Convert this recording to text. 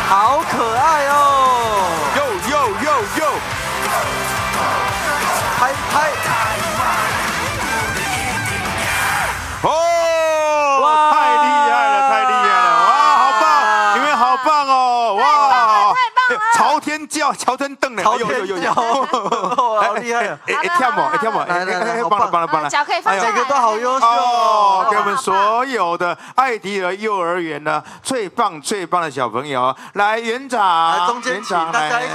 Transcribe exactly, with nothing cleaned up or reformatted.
好可爱哦！ 呦呦呦呦！ 拍拍！ 哦， 哇太厉害了，太厉害了！哇，好棒！你们好棒哦！哇，朝天叫，朝天蹬呢！ 朝天叫，好厉害啊！ 哎哎，跳舞，哎跳舞，哎哎，帮了帮了帮了！ 脚可以放下来， 每个都好优秀哦，给我们所有的爱迪儿幼儿园呢最棒最棒的小朋友，来园长， 来中间请大家一起